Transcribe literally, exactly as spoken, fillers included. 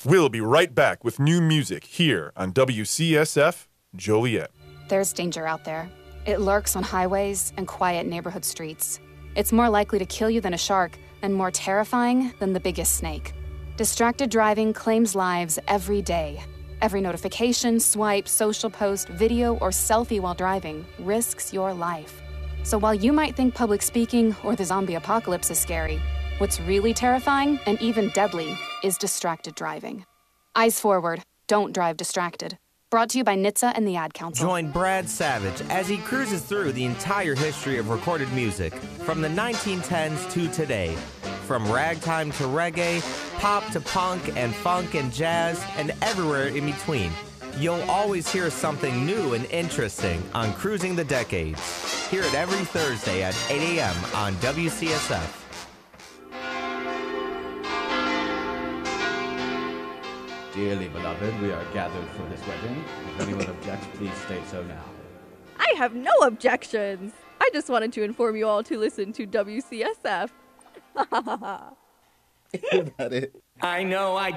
We'll be right back with new music here on W C S F Joliet. There's danger out there. It lurks on highways and quiet neighborhood streets. It's more likely to kill you than a shark and more terrifying than the biggest snake. Distracted driving claims lives every day. Every notification, swipe, social post, video, or selfie while driving risks your life. So while you might think public speaking or the zombie apocalypse is scary, what's really terrifying and even deadly is distracted driving. Eyes forward. Don't drive distracted. Brought to you by N H T S A and the Ad Council. Join Brad Savage as he cruises through the entire history of recorded music, from the nineteen tens to today. From ragtime to reggae, pop to punk and funk and jazz, and everywhere in between. You'll always hear something new and interesting on Cruising the Decades. Hear it every Thursday at eight a.m. on W C S F. Dearly beloved, we are gathered for this wedding. If anyone objects, please state so now. I have no objections. I just wanted to inform you all to listen to W C S F. Is that it? I know, I